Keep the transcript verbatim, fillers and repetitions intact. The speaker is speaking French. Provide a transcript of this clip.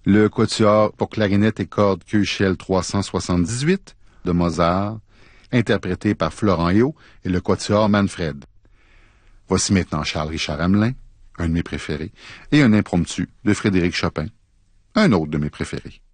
le quatuor pour clarinette et cordes Köchel trois cent soixante-dix-huit de Mozart, interprété par Florent Héault et le quatuor Manfred. Voici maintenant Charles-Richard Hamelin, un de mes préférés, et un impromptu de Frédéric Chopin, un autre de mes préférés.